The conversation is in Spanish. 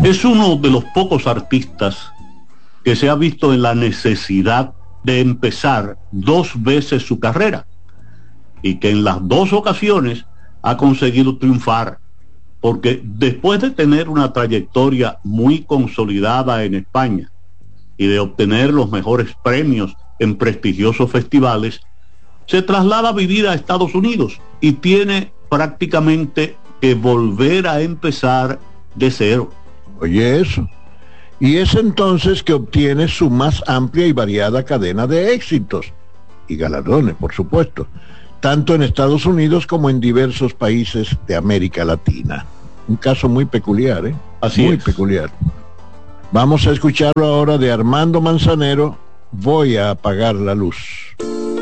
Es uno de los pocos artistas que se ha visto en la necesidad de empezar 2 veces su carrera y que en las 2 ocasiones ha conseguido triunfar, porque después de tener una trayectoria muy consolidada en España y de obtener los mejores premios en prestigiosos festivales, se traslada a vivir a Estados Unidos y tiene prácticamente que volver a empezar de cero. Oye eso. Y es entonces que obtiene su más amplia y variada cadena de éxitos y galardones, por supuesto, tanto en Estados Unidos como en diversos países de América Latina. Un caso muy peculiar, ¿eh? Así muy es. peculiar. Vamos a escucharlo ahora de Armando Manzanero, Voy a apagar la luz.